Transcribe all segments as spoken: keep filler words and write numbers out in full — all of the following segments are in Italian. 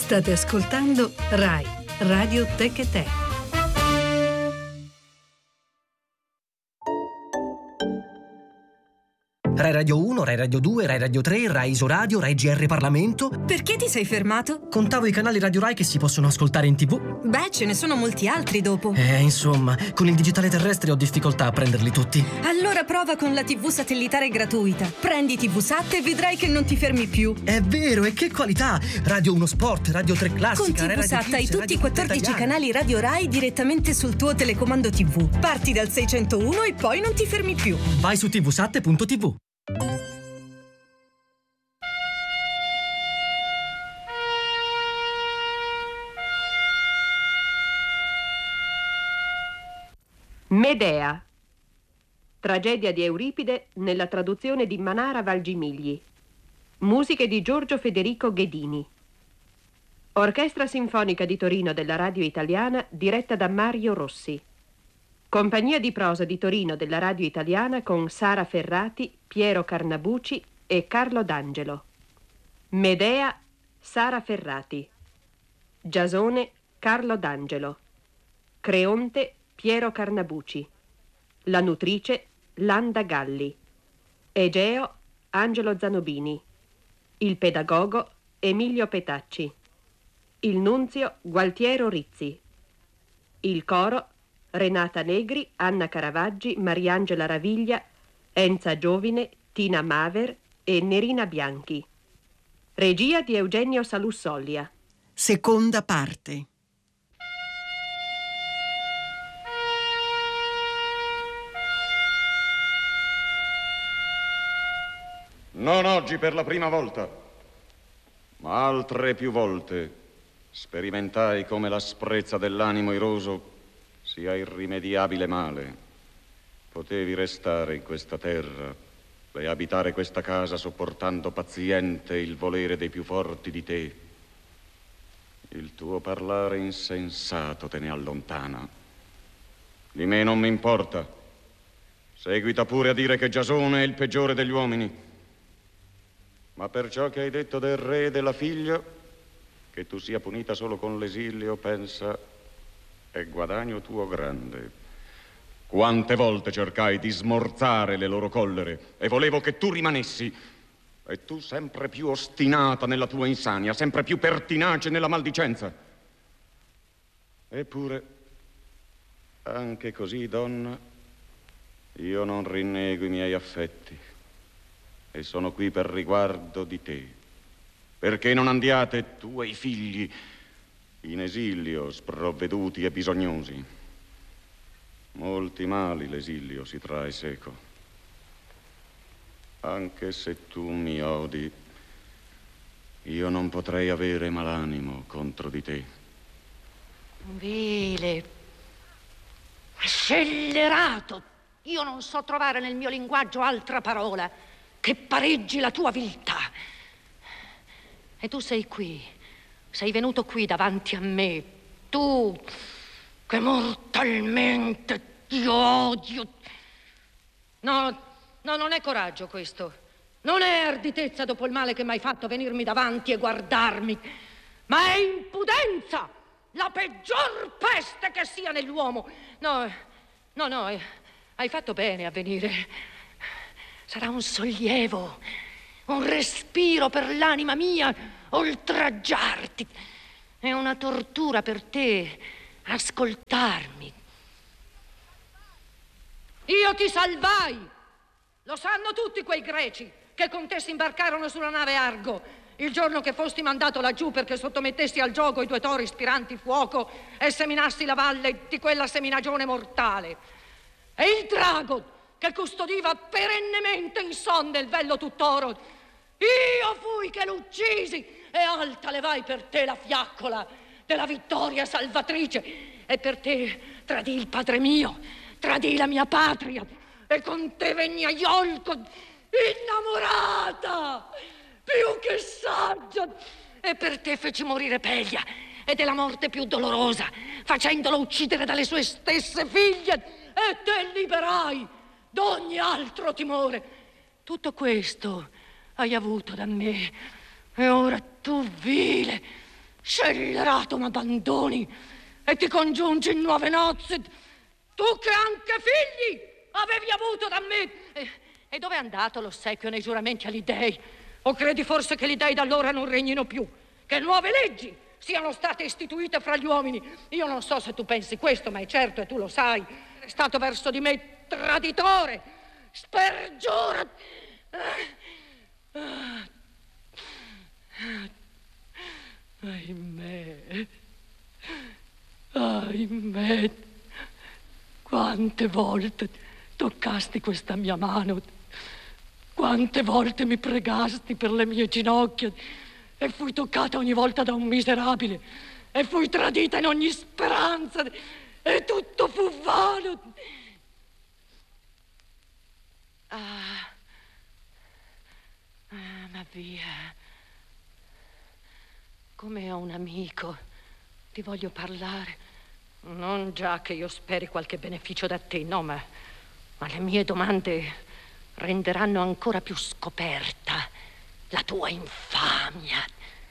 State ascoltando Rai Radio Tech e Te. Rai Radio uno, Rai Radio due, Rai Radio tre, Rai Isoradio, Rai G R Parlamento. Perché ti sei fermato? Contavo i canali Radio Rai che si possono ascoltare in tivù. Beh, ce ne sono molti altri dopo. Eh, insomma, con il digitale terrestre ho difficoltà a prenderli tutti. Allora prova con la tivù satellitare gratuita. Prendi tivusat e vedrai che non ti fermi più. È vero, e che qualità! Radio uno Sport, Radio tre Classica, Con tivusat hai tutti i quattordici canali Radio Rai direttamente sul tuo telecomando tivù. Parti dal seicentouno e poi non ti fermi più. Vai su tivusat punto tivù. Medea. Tragedia di Euripide nella traduzione di Manara Valgimigli. Musiche di Giorgio Federico Ghedini. Orchestra Sinfonica di Torino della Radio Italiana diretta da Mario Rossi. Compagnia di prosa di Torino della Radio Italiana con Sara Ferrati, Piero Carnabuci e Carlo D'Angelo. Medea, Sara Ferrati. Giasone, Carlo D'Angelo. Creonte, Piero Carnabuci. La nutrice, Landa Galli. Egeo, Angelo Zanobini. Il pedagogo, Emilio Petacci. Il nunzio, Gualtiero Rizzi. Il coro, Renata Negri, Anna Caravaggi, Mariangela Raviglia, Enza Giovine, Tina Maver e Nerina Bianchi. Regia di Eugenio Salussollia. Seconda parte. Non oggi per la prima volta, ma altre più volte sperimentai come l'asprezza dell'animo iroso sia irrimediabile male. Potevi restare in questa terra e abitare questa casa sopportando paziente il volere dei più forti di te. Il tuo parlare insensato te ne allontana. Di me non mi importa. Seguita pure a dire che Giasone è il peggiore degli uomini. Ma per ciò che hai detto del re e della figlia, che tu sia punita solo con l'esilio, pensa, è guadagno tuo grande. Quante volte cercai di smorzare le loro collere e volevo che tu rimanessi, e tu sempre più ostinata nella tua insania, sempre più pertinace nella maldicenza. Eppure, anche così, donna, io non rinnego i miei affetti e sono qui per riguardo di te. Perché non andiate tu e i figli in esilio, sprovveduti e bisognosi? Molti mali l'esilio si trae seco. Anche se tu mi odi, io non potrei avere malanimo contro di te. Vile, scellerato, io non so trovare nel mio linguaggio altra parola che pareggi la tua viltà. E tu sei qui, sei venuto qui davanti a me, tu che mortalmente ti odio. No, no, non è coraggio questo, non è arditezza dopo il male che mi hai fatto venirmi davanti e guardarmi, ma è impudenza, la peggior peste che sia nell'uomo. No, no, no, eh, hai fatto bene a venire. Sarà un sollievo, un respiro per l'anima mia, oltraggiarti. È una tortura per te ascoltarmi. Io ti salvai. Lo sanno tutti quei greci che con te si imbarcarono sulla nave Argo il giorno che fosti mandato laggiù perché sottomettessi al gioco i due tori spiranti fuoco e seminassi la valle di quella seminagione mortale. E il drago che custodiva perennemente insonne il vello tutt'oro, io fui che l'uccisi e alta levai per te la fiaccola della vittoria salvatrice, e per te tradì il padre mio, tradì la mia patria, e con te venni a Iolco innamorata, più che saggia, e per te feci morire Pelia, e della morte più dolorosa, facendolo uccidere dalle sue stesse figlie, e te liberai d'ogni altro timore. Tutto questo hai avuto da me, e ora tu, vile, Scellerato, mi abbandoni e ti congiungi in nuove nozze. Tu che anche figli avevi avuto da me. E, e dove è andato l'ossequio nei giuramenti agli dèi? O credi forse che gli dèi da allora non regnino più? Che nuove leggi siano state istituite fra gli uomini? Io non so se tu pensi questo, ma è certo, e tu lo sai, è stato verso di me traditore, spergiura. Ahimè, ahimè, quante volte toccasti questa mia mano, quante volte mi pregasti per le mie ginocchia e fui toccata ogni volta da un miserabile e fui tradita in ogni speranza e tutto fu vano. Ah, ah ma via. Come a un amico ti voglio parlare, non già che io speri qualche beneficio da te, no, ma, ma le mie domande renderanno ancora più scoperta la tua infamia.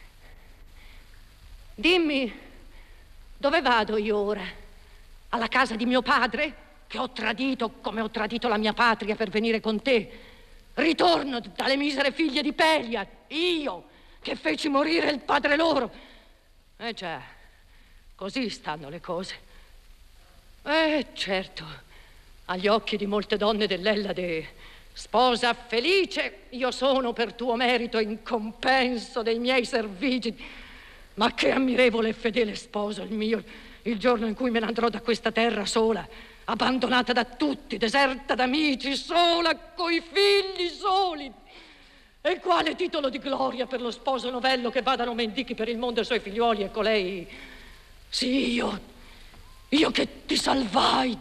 Dimmi, dove vado io ora? Alla casa di mio padre, che ho tradito come ho tradito la mia patria per venire con te? Ritorno dalle misere figlie di Pelia, io, che feci morire il padre loro. Eh già, così stanno le cose. Eh, certo, agli occhi di molte donne dell'Ellade, sposa felice io sono per tuo merito in compenso dei miei servigi. Ma che ammirevole e fedele sposo il mio, il giorno in cui me ne andrò da questa terra sola, abbandonata da tutti, deserta d'amici, sola, coi figli soli. E quale titolo di gloria per lo sposo novello che vadano mendichi per il mondo i suoi figliuoli e colei? Sì, io, io che ti salvai.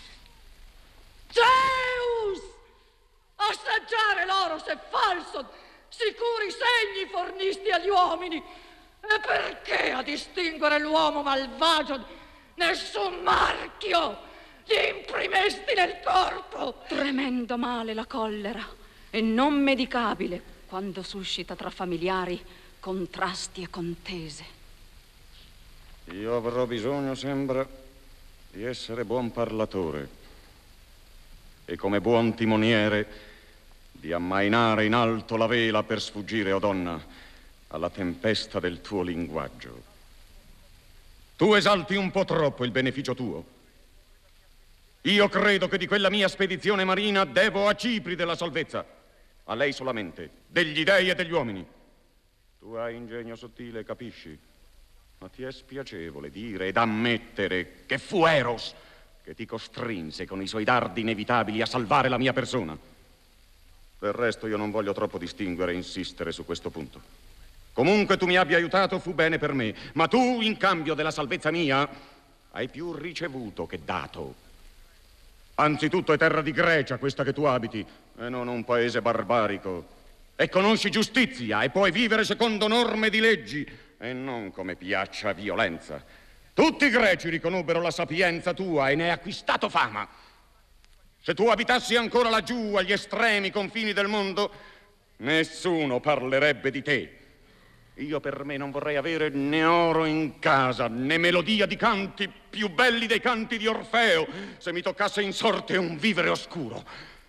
Zeus! Assaggiare l'oro se falso, sicuri segni fornisti agli uomini. E perché a distinguere l'uomo malvagio nessun marchio gli imprimesti nel corpo? Tremendo male la collera e non medicabile quando suscita tra familiari contrasti e contese. Io avrò bisogno, sembra, di essere buon parlatore e come buon timoniere di ammainare in alto la vela per sfuggire, o donna, alla tempesta del tuo linguaggio. Tu esalti un po' troppo il beneficio tuo. Io credo che di quella mia spedizione marina devo a Cipride la salvezza. A lei solamente, degli dei e degli uomini. Tu hai ingegno sottile, capisci? Ma ti è spiacevole dire ed ammettere che fu Eros che ti costrinse con i suoi dardi inevitabili a salvare la mia persona. Del resto io non voglio troppo distinguere e insistere su questo punto. Comunque tu mi abbia aiutato fu bene per me, ma tu in cambio della salvezza mia hai più ricevuto che dato. Anzitutto è terra di Grecia questa che tu abiti, e non un paese barbarico. E conosci giustizia e puoi vivere secondo norme di leggi e non come piaccia violenza. Tutti i greci riconobbero la sapienza tua e ne hai acquistato fama. Se tu abitassi ancora laggiù agli estremi confini del mondo, nessuno parlerebbe di te. Io per me non vorrei avere né oro in casa, né melodia di canti più belli dei canti di Orfeo, se mi toccasse in sorte un vivere oscuro.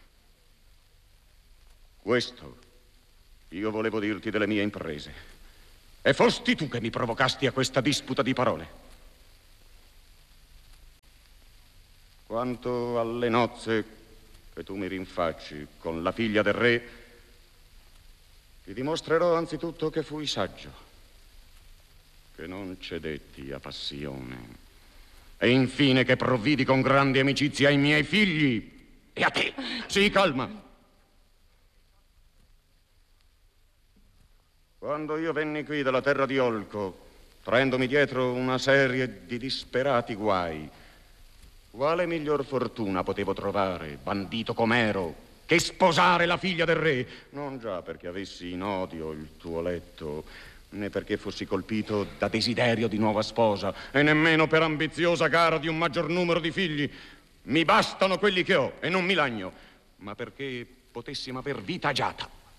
Questo io volevo dirti delle mie imprese. E fosti tu che mi provocasti a questa disputa di parole. Quanto alle nozze che tu mi rinfacci con la figlia del re, ti dimostrerò anzitutto che fui saggio, che non cedetti a passione, e infine che provvidi con grande amicizia ai miei figli e a te. Sì, calma. Quando io venni qui dalla terra di Olco, traendomi dietro una serie di disperati guai, quale miglior fortuna potevo trovare, bandito com'ero, che sposare la figlia del re? Non già perché avessi in odio il tuo letto, né perché fossi colpito da desiderio di nuova sposa, e nemmeno per ambiziosa gara di un maggior numero di figli. Mi bastano quelli che ho e non mi lagno, ma perché potessimo aver vita agiata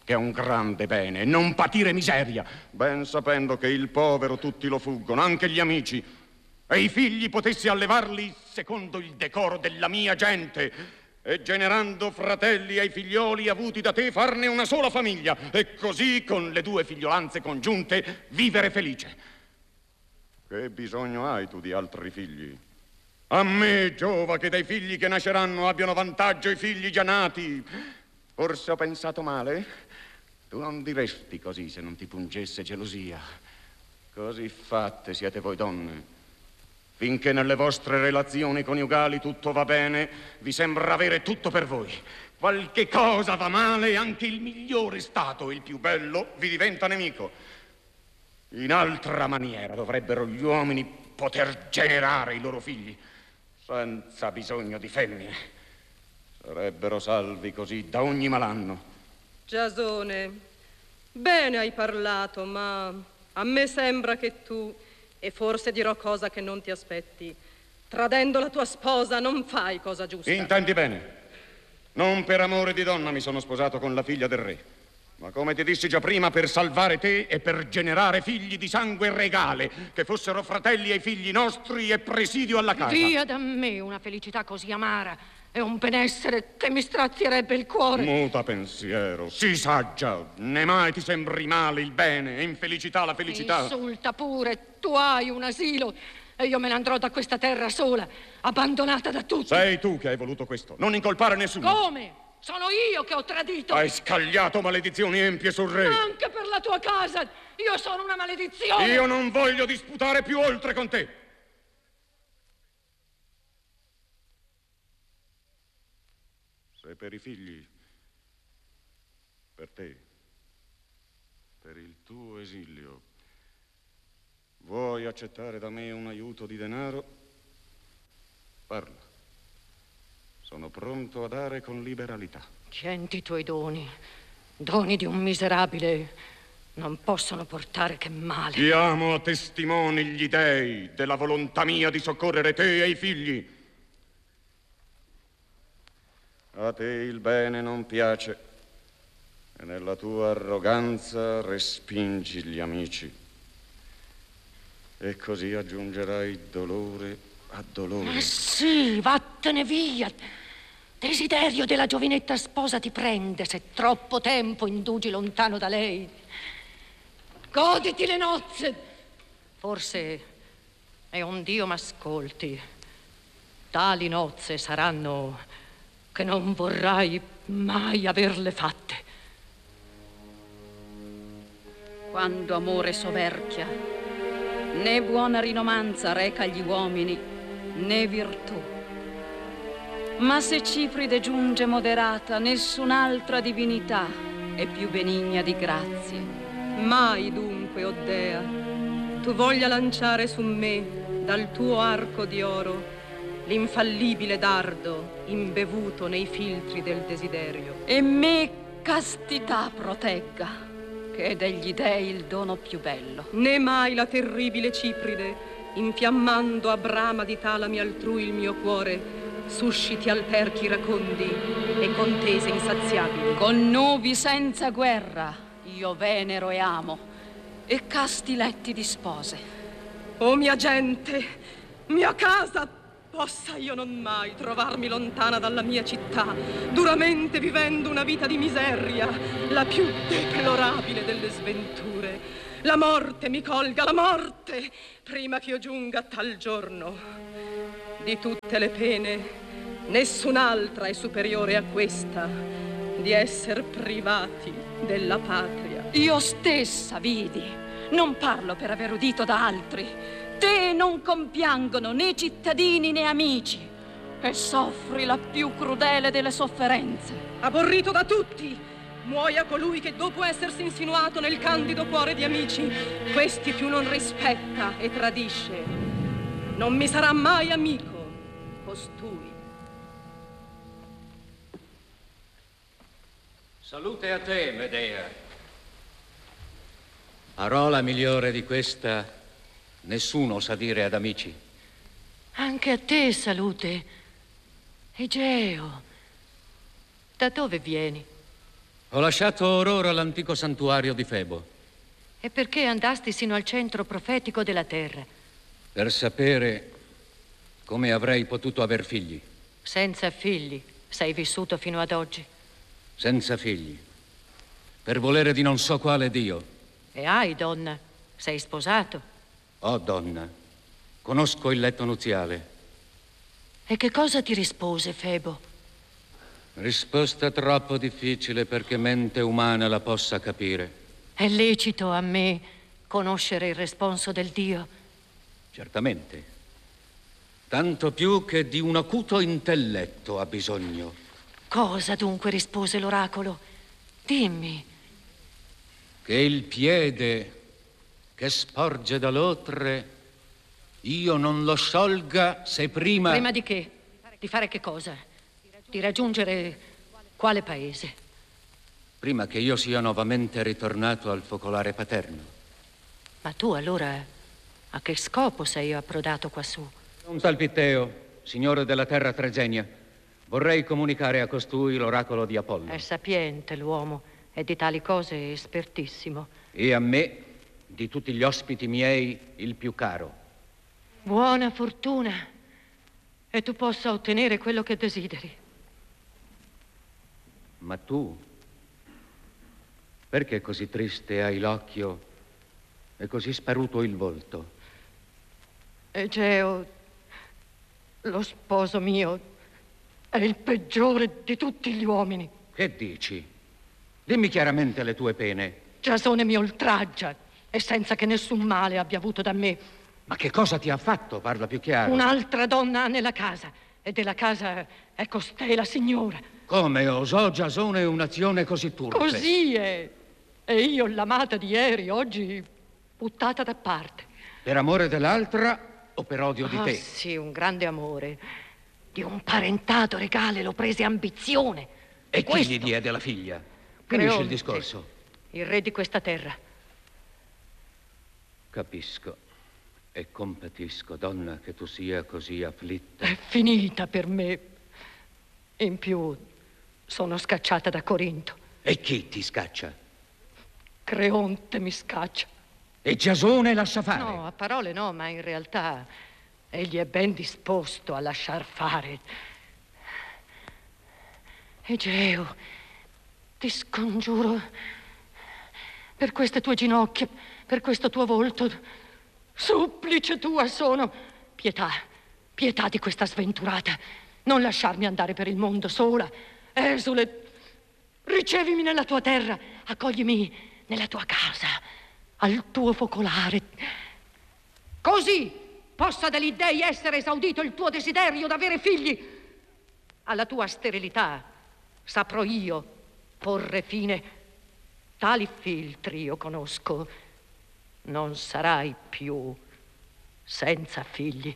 che è un grande bene, non patire miseria, ben sapendo che il povero tutti lo fuggono, anche gli amici, e i figli potessi allevarli secondo il decoro della mia gente, e generando fratelli ai figlioli avuti da te farne una sola famiglia, e così con le due figliolanze congiunte vivere felice. Che bisogno hai tu di altri figli? A me giova che dai figli che nasceranno abbiano vantaggio i figli già nati. Forse ho pensato male? Tu non diresti così se non ti pungesse gelosia. Così fatte siete voi donne. Finché nelle vostre relazioni coniugali tutto va bene, vi sembra avere tutto per voi. Qualche cosa va male e anche il migliore stato, il più bello, vi diventa nemico. In altra maniera dovrebbero gli uomini poter generare i loro figli, senza bisogno di femmine. Sarebbero salvi così da ogni malanno. Giasone, bene hai parlato, ma a me sembra che tu, e forse dirò cosa che non ti aspetti, tradendo la tua sposa non fai cosa giusta. Intendi bene. Non per amore di donna mi sono sposato con la figlia del re, ma come ti dissi già prima, per salvare te e per generare figli di sangue regale, che fossero fratelli ai figli nostri e presidio alla casa. Via da me una felicità così amara e un benessere che mi strazierebbe il cuore. Muta pensiero, sii saggia, né mai ti sembri male il bene e infelicità la felicità. Insulta pure, tu hai un asilo e io me ne andrò da questa terra sola, abbandonata da tutti. Sei tu che hai voluto questo, non incolpare nessuno. Come? Sono io che ho tradito. Hai scagliato maledizioni empie sul re. Anche per la tua casa, io sono una maledizione. Io non voglio disputare più oltre con te. Se per i figli, per te, per il tuo esilio, vuoi accettare da me un aiuto di denaro, parla. Sono pronto a dare con liberalità. Senti i tuoi doni, doni di un miserabile, non possono portare che male. Chiamo a testimoni gli dei della volontà mia di soccorrere te e i figli. A te il bene non piace e nella tua arroganza respingi gli amici. E così aggiungerai dolore a dolore. Eh sì, vattene via. Desiderio della giovinetta sposa ti prende se troppo tempo indugi lontano da lei. Goditi le nozze. Forse è un Dio m'ascolti. Tali nozze saranno che non vorrai mai averle fatte. Quando amore soverchia, né buona rinomanza reca agli uomini, né virtù. Ma se Cipride giunge moderata, nessun'altra divinità è più benigna di grazie. Mai dunque, o Dea, tu voglia lanciare su me dal tuo arco di oro l'infallibile dardo imbevuto nei filtri del desiderio. E me castità protegga, che è degli dei il dono più bello. Né mai la terribile Cipride, infiammando a brama di talami altrui il mio cuore, susciti alterchi iracondi e contese insaziabili. Con nubi senza guerra io venero e amo, e casti letti di spose. O mia gente, mia casa, possa io non mai trovarmi lontana dalla mia città, duramente vivendo una vita di miseria, la più deplorabile delle sventure. La morte mi colga, la morte, prima che io giunga a tal giorno. Di tutte le pene, nessun'altra è superiore a questa, di esser privati della patria. Io stessa vidi, non parlo per aver udito da altri, te non compiangono né cittadini né amici, e soffri la più crudele delle sofferenze. Aborrito da tutti, muoia colui che dopo essersi insinuato nel candido cuore di amici, questi più non rispetta e tradisce. Non mi sarà mai amico costui. Salute a te, Medea. Parola migliore di questa nessuno sa dire ad amici. Anche a te salute. Egeo, da dove vieni? Ho lasciato or ora l'antico santuario di Febo. E perché andasti sino al centro profetico della terra? Per sapere come avrei potuto aver figli. Senza figli sei vissuto fino ad oggi. Senza figli. Per volere di non so quale Dio. E hai, donna? Sei sposato? Oh, donna, conosco il letto nuziale. E che cosa ti rispose Febo? Risposta troppo difficile perché mente umana la possa capire. È lecito a me conoscere il responso del Dio? Certamente. Tanto più che di un acuto intelletto ha bisogno. Cosa dunque rispose l'oracolo? Dimmi. Che il piede che sporge dall'oltre io non lo sciolga se prima... Prima di che? Di fare che cosa? Di raggiungere quale paese? Prima che io sia nuovamente ritornato al focolare paterno. Ma tu allora a che scopo sei approdato quassù? Un tal Pitteo, signore della terra Tregenia, vorrei comunicare a costui l'oracolo di Apollo. È sapiente l'uomo e di tali cose espertissimo. E a me, di tutti gli ospiti miei, il più caro. Buona fortuna e tu possa ottenere quello che desideri. Ma tu, perché così triste hai l'occhio e così sparuto il volto? Egeo, lo sposo mio, è il peggiore di tutti gli uomini. Che dici? Dimmi chiaramente le tue pene. Giasone mi oltraggia e senza che nessun male abbia avuto da me. Ma che cosa ti ha fatto? Parla più chiaro. Un'altra donna nella casa e della casa è costei la signora. Come osò Giasone un'azione così turpe? Così è. E io l'amata di ieri, oggi buttata da parte. Per amore dell'altra o per odio di Ah, te? sì, un grande amore. Di un parentato regale l'ho prese ambizione. E Questo, chi gli diede la figlia? Finisci il Creonte, discorso. il re di questa terra. Capisco e compatisco, donna, che tu sia così afflitta. È finita per me. In più, sono scacciata da Corinto. E chi ti scaccia? Creonte mi scaccia. E Giasone lascia fare? No, a parole no, ma in realtà egli è ben disposto a lasciar fare. Egeo, ti scongiuro, per queste tue ginocchia, per questo tuo volto, supplice tua sono. Pietà, pietà di questa sventurata. Non lasciarmi andare per il mondo sola. Esule, ricevimi nella tua terra, accoglimi nella tua casa, al tuo focolare. Così possa dagli dèi essere esaudito il tuo desiderio d'avere figli. Alla tua sterilità saprò io porre fine. Tali filtri io conosco. Non sarai più senza figli.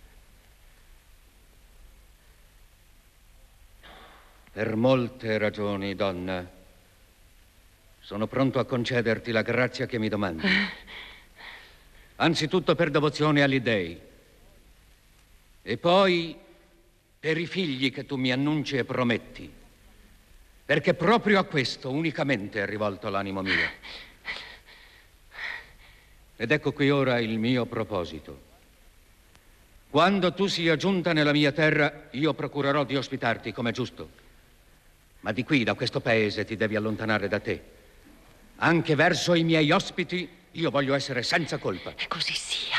Per molte ragioni, donna, sono pronto a concederti la grazia che mi domandi. Anzitutto per devozione agli dèi. E poi per i figli che tu mi annunci e prometti. Perché proprio a questo unicamente è rivolto l'animo mio. Ed ecco qui ora il mio proposito. Quando tu sia giunta nella mia terra, io procurerò di ospitarti come giusto. Ma di qui, da questo paese, ti devi allontanare da te. Anche verso i miei ospiti io voglio essere senza colpa. E così sia.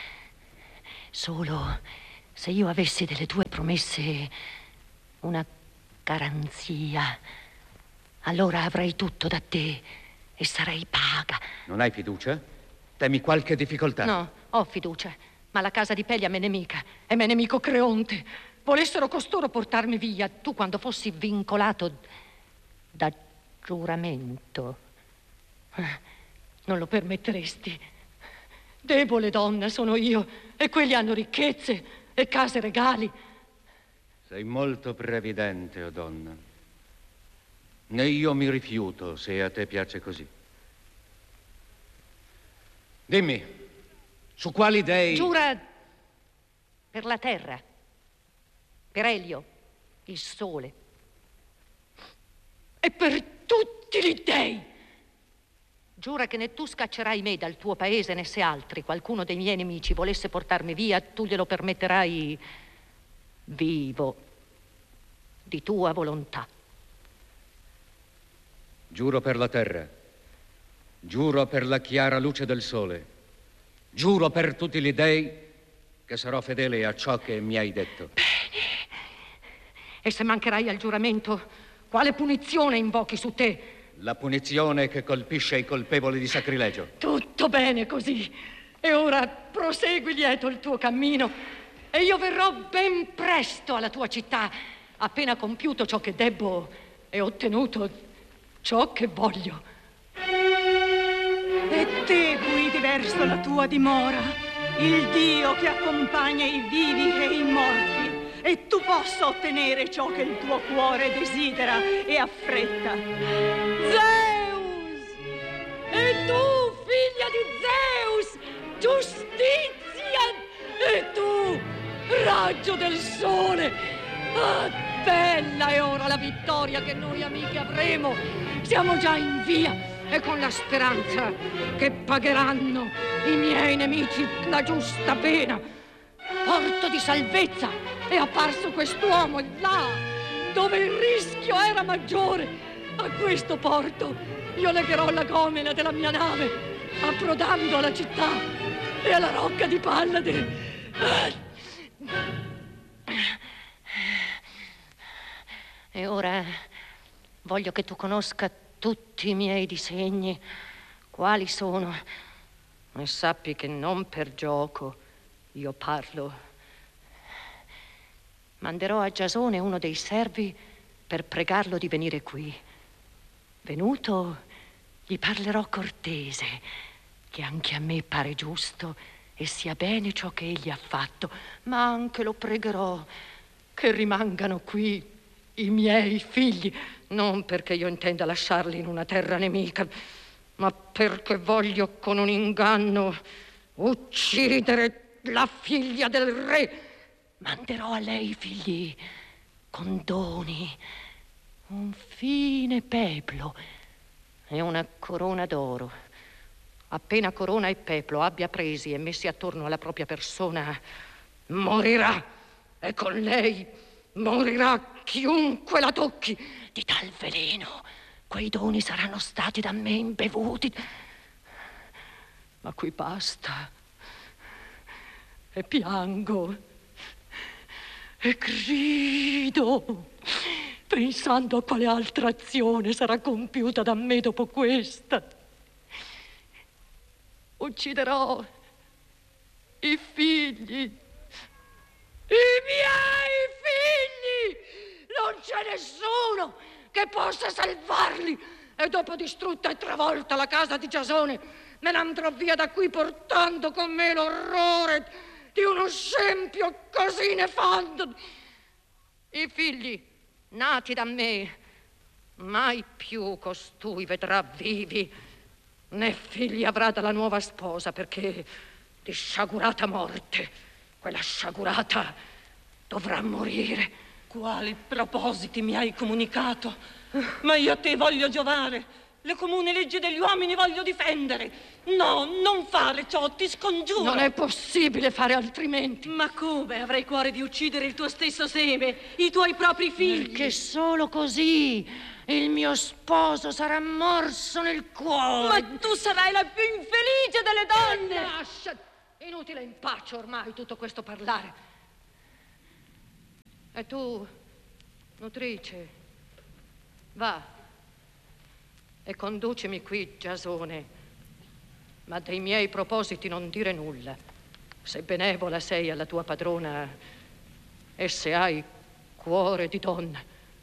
Solo se io avessi delle tue promesse una garanzia, allora avrei tutto da te e sarei paga. Non hai fiducia? Temi qualche difficoltà? No, ho fiducia, ma la casa di Pelia m'è nemica e m'è nemico Creonte. Volessero costoro portarmi via, tu quando fossi vincolato da giuramento, non lo permetteresti. Debole donna sono io e quelli hanno ricchezze e case regali. Sei molto previdente, o donna. Né io mi rifiuto se a te piace così. Dimmi, su quali dei... Giura per la terra, per Elio, il sole, e per tutti gli dei. Giura che né tu scaccerai me dal tuo paese, né se altri, qualcuno dei miei nemici, volesse portarmi via, tu glielo permetterai vivo, di tua volontà. Giuro per la terra, giuro per la chiara luce del sole, giuro per tutti gli dei che sarò fedele a ciò che mi hai detto. Bene. E se mancherai al giuramento, quale punizione invochi su te? La punizione che colpisce i colpevoli di sacrilegio. Tutto bene così. E ora prosegui lieto il tuo cammino e io verrò ben presto alla tua città, appena compiuto ciò che debbo e ottenuto ciò che voglio. E te guidi verso la tua dimora, il Dio che accompagna i vivi e i morti, e tu possa ottenere ciò che il tuo cuore desidera e affretta. Zeus! E tu, figlia di Zeus, giustizia! E tu, raggio del sole! Ah, bella è ora la vittoria che noi amiche avremo! Siamo già in via e con la speranza che pagheranno i miei nemici la giusta pena. Porto di salvezza è apparso quest'uomo là, dove il rischio era maggiore. A questo porto io legherò la gomena della mia nave, approdando alla città e alla rocca di Pallade. E ora voglio che tu conosca tutti i miei disegni, quali sono, e sappi che non per gioco io parlo. Manderò a Giasone uno dei servi per pregarlo di venire qui. Venuto, gli parlerò cortese, che anche a me pare giusto e sia bene ciò che egli ha fatto, ma anche lo pregherò che rimangano qui i miei figli, non perché io intenda lasciarli in una terra nemica, ma perché voglio con un inganno uccidere la figlia del re. Manderò a lei i figli con doni, un fine peplo e una corona d'oro. Appena corona e peplo abbia presi e messi attorno alla propria persona, morirà, e con lei morirà chiunque la tocchi. Di tal veleno quei doni saranno stati da me imbevuti. Ma qui basta, e piango e grido, pensando a quale altra azione sarà compiuta da me dopo questa. Ucciderò i figli, i miei figli! Non c'è nessuno che possa salvarli! E dopo distrutta e travolta la casa di Giasone, me ne andrò via da qui portando con me l'orrore di uno scempio così nefando. I figli nati da me, mai più costui vedrà vivi, né figli avrà dalla nuova sposa, perché di sciagurata morte quella sciagurata dovrà morire. Quali propositi mi hai comunicato? Ma io a te voglio giovare. Le comuni leggi degli uomini voglio difendere. No, non fare ciò, ti scongiuro. Non è possibile fare altrimenti. Ma come? Avrai cuore di uccidere il tuo stesso seme, i tuoi propri figli? Perché solo così il mio sposo sarà morso nel cuore. Ma tu sarai la più infelice delle donne. Lascia, inutile impaccio ormai tutto questo parlare. E tu, nutrice, va e conducimi qui, Giasone, ma dei miei propositi non dire nulla, se benevola sei alla tua padrona e se hai cuore di donna.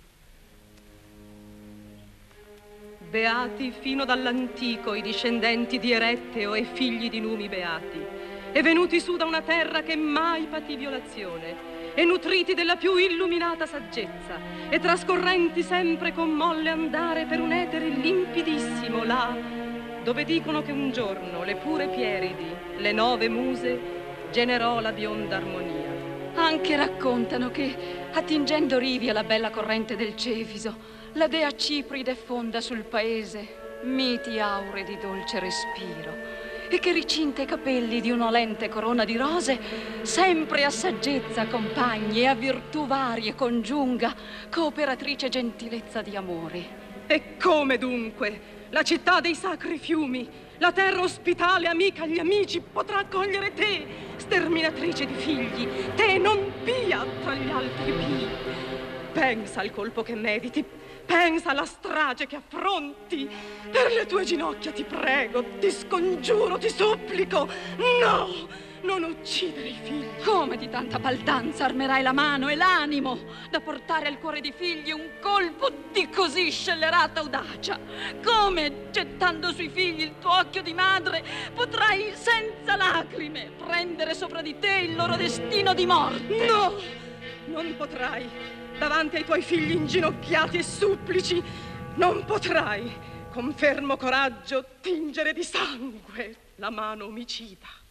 Beati fino dall'antico i discendenti di Eretteo e figli di Numi beati, e venuti su da una terra che mai patì violazione, e nutriti della più illuminata saggezza, e trascorrenti sempre con molle andare per un etere limpidissimo là, dove dicono che un giorno le pure Pieridi, le nove muse, generò la bionda armonia. Anche raccontano che, attingendo rivi alla bella corrente del Cefiso, la dea Cipride fonda sul paese miti aure di dolce respiro, e che ricinte i capelli di un'olente corona di rose sempre a saggezza accompagni e a virtù varie congiunga, cooperatrice gentilezza di amori. E come dunque la città dei sacri fiumi, la terra ospitale amica agli amici, potrà accogliere te, sterminatrice di figli, te non pia tra gli altri pii? Pensa al colpo che mediti, pensa alla strage che affronti. Per le tue ginocchia ti prego, ti scongiuro, ti supplico, no! Non uccidere i figli. Come di tanta baldanza armerai la mano e l'animo da portare al cuore di figli un colpo di così scellerata audacia? Come, gettando sui figli il tuo occhio di madre, potrai senza lacrime prendere sopra di te il loro destino di morte? No, non potrai. Davanti ai tuoi figli inginocchiati e supplici, non potrai con fermo coraggio tingere di sangue la mano omicida.